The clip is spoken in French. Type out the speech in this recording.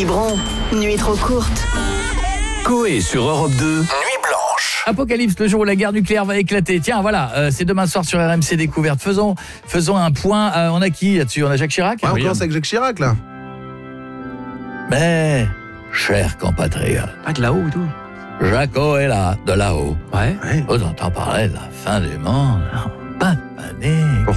Biberon, nuit trop courte. Coé sur Europe 2, Nuit Blanche. Apocalypse, le jour où la guerre nucléaire va éclater. Tiens, voilà, c'est demain soir sur RMC Découverte. Faisons un point. On a qui là-dessus? On a Jacques Chirac? Ouais, on commence avec Jacques Chirac, là. Mais, cher compatriote, Ah, de là-haut et tout. Jaco est là, de là-haut. Ouais. Vous entendez parler de la fin du monde? Pas de panique.